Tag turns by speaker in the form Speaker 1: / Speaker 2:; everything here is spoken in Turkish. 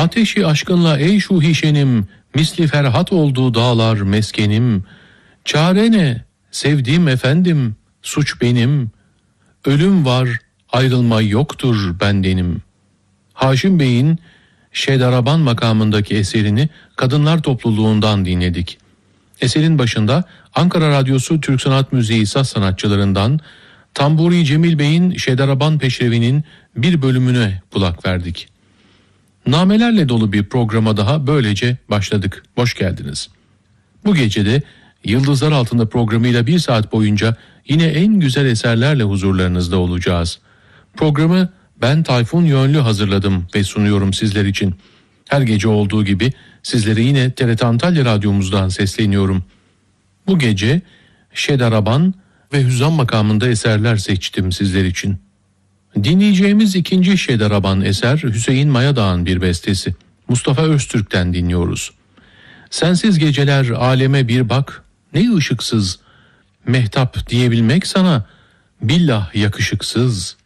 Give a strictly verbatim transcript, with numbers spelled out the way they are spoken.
Speaker 1: Ateşi aşkınla ey şu hişenim, misli ferhat oldu dağlar meskenim. Çare ne? Sevdiğim efendim, suç benim. Ölüm var, ayrılma yoktur bendenim. Haşim Bey'in Şedaraban makamındaki eserini kadınlar topluluğundan dinledik. Eserin başında Ankara Radyosu Türk Sanat Müziği saz sanatçılarından Tamburi Cemil Bey'in Şedaraban Peşrevi'nin bir bölümüne kulak verdik. Namelerle dolu bir programa daha böylece başladık. Hoş geldiniz. Bu gece de Yıldızlar Altında programıyla bir saat boyunca yine en güzel eserlerle huzurlarınızda olacağız. Programı ben Tayfun Yönlü hazırladım ve sunuyorum sizler için. Her gece olduğu gibi sizlere yine T R T Antalya Radyomuzdan sesleniyorum. Bu gece Şedaraban ve Hüzzam makamında eserler seçtim sizler için. Dinleyeceğimiz ikinci Şedaraban eser Hüseyin Mayadağ'ın bir bestesi. Mustafa Öztürk'ten dinliyoruz. Sensiz geceler aleme bir bak, ne ışıksız, mehtap diyebilmek sana billah yakışıksız.